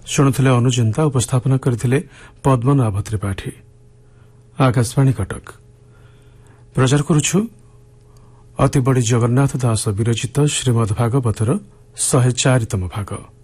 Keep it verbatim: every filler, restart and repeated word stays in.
शुणुले अनुचिंता उपस्थापना करथिले पद्मनाभ त्रिपाठी। आकाशवाणी कटक प्रचार करुछु अति बड़ी जगन्नाथ दास विरचित श्रीमद् भागवतर शहे चारितम भाग।